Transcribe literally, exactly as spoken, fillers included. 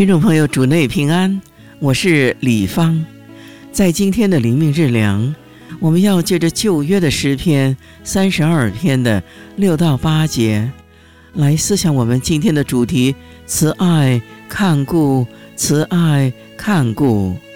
听众朋友，主内平安，我是李芳。在今天的灵命日粮，我们要借着旧约的诗篇三十二篇的六到八节来思想我们今天的主题：慈爱看顾，慈爱看顾。